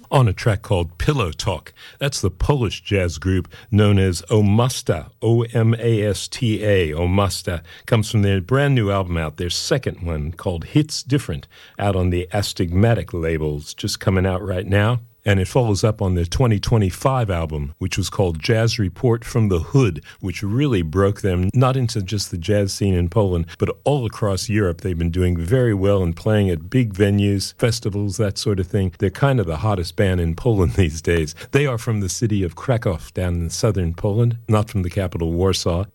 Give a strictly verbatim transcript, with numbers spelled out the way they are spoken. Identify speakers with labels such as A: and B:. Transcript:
A: on a track called Pillow Talk. That's the Polish jazz group known as Omasta, O M A S T A. Omasta comes from their brand new album out, their second one called Hits Different, out on the Astigmatic labels, just coming out right now. And it follows up on their twenty twenty-five album, which was called Jazz Report from the Hood, which really broke them, not into just the jazz scene in Poland, but all across Europe. They've been doing very well and playing at big venues, festivals, that sort of thing. They're kind of the hottest band in Poland these days. They are from the city of Krakow, down in southern Poland, not from the capital Warsaw.